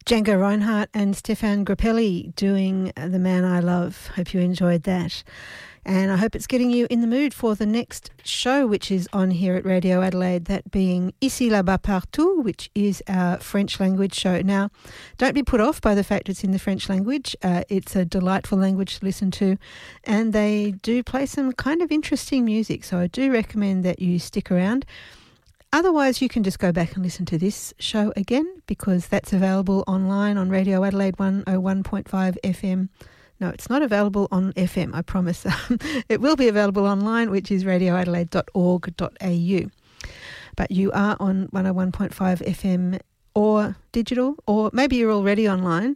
Django Reinhardt and Stefan Grappelli doing The Man I Love. Hope you enjoyed that. And I hope it's getting you in the mood for the next show, which is on here at Radio Adelaide, that being Ici, là-bas, partout, which is our French language show. Now, don't be put off by the fact it's in the French language. It's a delightful language to listen to, and they do play some kind of interesting music, so I do recommend that you stick around. Otherwise, you can just go back and listen to this show again, because that's available online on Radio Adelaide 101.5 FM. No, it's not available on FM, I promise. It will be available online, which is radioadelaide.org.au. But you are on 101.5 FM or digital, or maybe you're already online.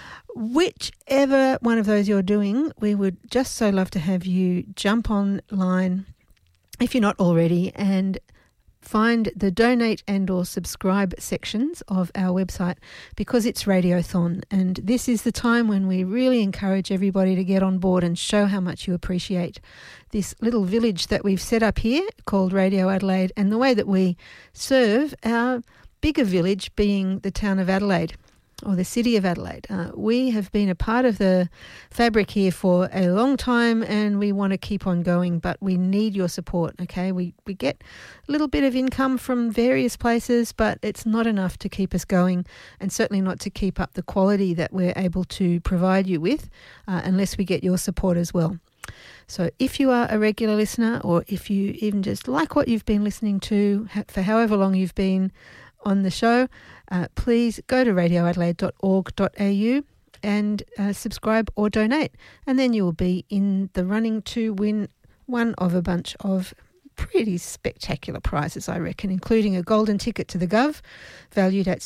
Whichever one of those you're doing, we would just so love to have you jump online, if you're not already, and find the donate and or subscribe sections of our website, because it's Radiothon, and this is the time when we really encourage everybody to get on board and show how much you appreciate this little village that we've set up here called Radio Adelaide, and the way that we serve our bigger village being the town of Adelaide, or the city of Adelaide. We have been a part of the fabric here for a long time, and we want to keep on going, but we need your support, okay? We get a little bit of income from various places, but it's not enough to keep us going, and certainly not to keep up the quality that we're able to provide you with, unless we get your support as well. So if you are a regular listener, or if you even just like what you've been listening to for however long you've been on the show, please go to radioadelaide.org.au and subscribe or donate, and then you will be in the running to win one of a bunch of pretty spectacular prizes, I reckon, including a golden ticket to the Gov valued at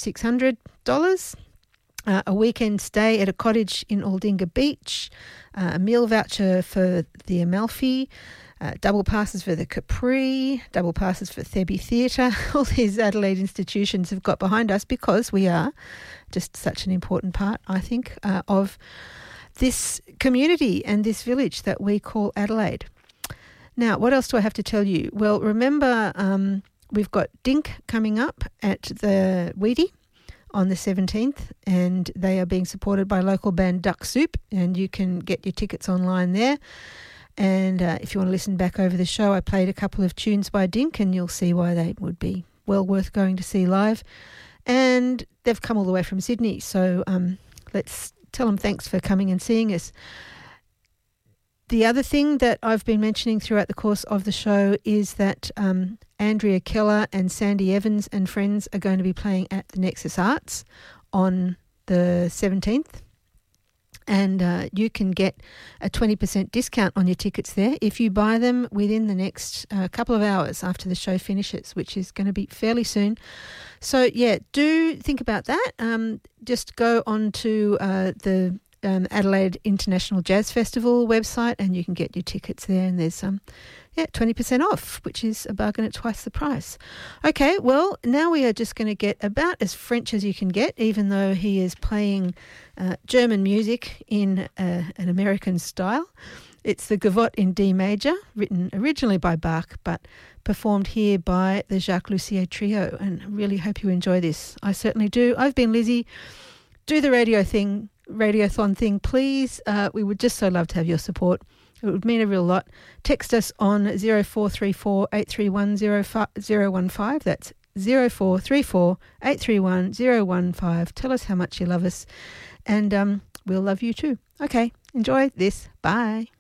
$600, a weekend stay at a cottage in Aldinga Beach, a meal voucher for the Amalfi, double passes for the Capri, double passes for Thebe Theatre. All these Adelaide institutions have got behind us, because we are just such an important part, I think, of this community and this village that we call Adelaide. Now, what else do I have to tell you? Well, remember, we've got Dink coming up at the Weedy on the 17th, and they are being supported by local band Duck Soup, and you can get your tickets online there. And if you want to listen back over the show, I played a couple of tunes by Dink, and you'll see why they would be well worth going to see live. And they've come all the way from Sydney, so let's tell them thanks for coming and seeing us. The other thing that I've been mentioning throughout the course of the show is that Andrea Keller and Sandy Evans and friends are going to be playing at the Nexus Arts on the 17th. And you can get a 20% discount on your tickets there if you buy them within the next couple of hours after the show finishes, which is going to be fairly soon. So, yeah, do think about that. Just go on to the Adelaide International Jazz Festival website, and you can get your tickets there, and there's 20% off, which is a bargain at twice the price. Okay, well, now we are just going to get about as French as you can get, even though he is playing German music in an American style. It's the Gavotte in D major, written originally by Bach, but performed here by the Jacques Lussier Trio, and I really hope you enjoy this. I certainly do. I've been Lizzie. Do the Radiothon thing, please. We would just so love to have your support. It would mean a real lot. Text us on 0434 831 015. That's 0434 831 015. Tell us how much you love us, and we'll love you too. Okay, enjoy this. Bye.